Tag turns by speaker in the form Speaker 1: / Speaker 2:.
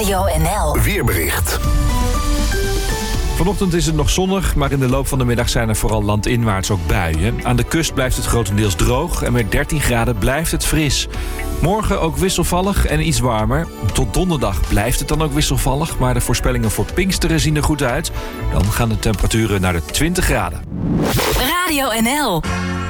Speaker 1: Radio NL.
Speaker 2: Weerbericht.
Speaker 3: Vanochtend is het nog zonnig, maar in de loop van de middag zijn er vooral landinwaarts ook buien. Aan de kust blijft het grotendeels droog en met 13 graden blijft het fris. Morgen ook wisselvallig en iets warmer. Tot donderdag blijft het dan ook wisselvallig, maar de voorspellingen voor Pinksteren zien er goed uit. Dan gaan de temperaturen naar de 20 graden.
Speaker 1: Radio NL.